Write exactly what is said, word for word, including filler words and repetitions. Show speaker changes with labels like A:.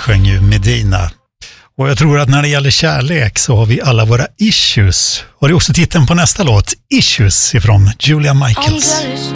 A: sjöng ju Medina. Och jag tror att när det gäller kärlek så har vi alla våra issues. Och det är också titeln på nästa låt, Issues ifrån Julia Michaels.